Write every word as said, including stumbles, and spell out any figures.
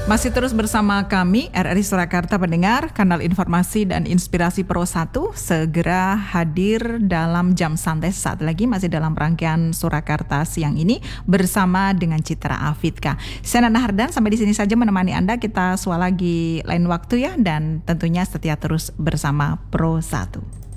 Masih terus bersama kami R R I Surakarta pendengar, kanal informasi dan inspirasi Pro satu segera hadir dalam jam santai saat lagi masih dalam rangkaian Surakarta siang ini bersama dengan Citra Afidka. Saya Nana Hardan, sampai di sini saja menemani Anda, kita suara lagi lain waktu ya, dan tentunya setia terus bersama Pro satu.